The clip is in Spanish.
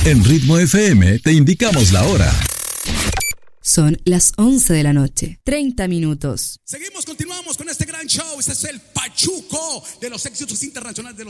En Ritmo FM te indicamos la hora. Son las 11 de la noche, 30 minutos. Continuamos con este gran show. Este es el Pachuco de los éxitos internacionales de los